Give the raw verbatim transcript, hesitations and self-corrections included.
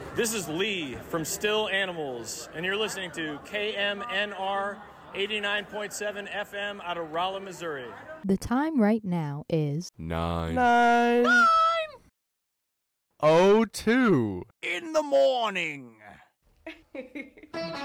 This is Lee from Still Animals, and you're listening to K M N R eighty-nine point seven F M out of Rolla, Missouri. The time right now is Nine. Nine. Nine. Oh, two. In the morning.